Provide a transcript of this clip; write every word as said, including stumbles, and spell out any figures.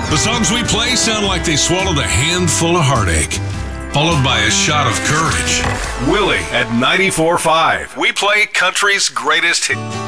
The songs we play sound like they swallowed a handful of heartache, followed by a shot of courage. Willie at ninety-four point five. We play country's greatest hits.